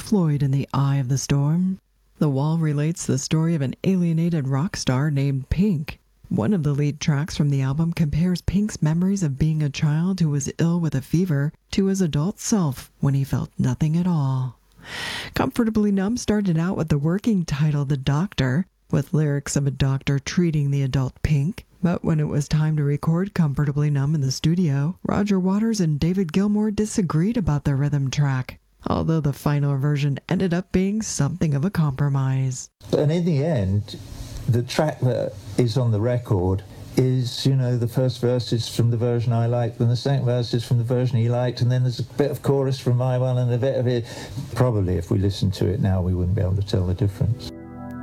Floyd in the Eye of the Storm. The Wall relates the story of an alienated rock star named Pink. One of the lead tracks from the album compares Pink's memories of being a child who was ill with a fever to his adult self when he felt nothing at all. Comfortably Numb started out with the working title The Doctor, with lyrics of a doctor treating the adult Pink. But when it was time to record Comfortably Numb in the studio, Roger Waters and David Gilmour disagreed about the rhythm track, although the final version ended up being something of a compromise. And in the end, the track that is on the record is, the first verse is from the version I liked, and the second verse is from the version he liked, and then there's a bit of chorus from my one and a bit of it. Probably if we listened to it now, we wouldn't be able to tell the difference.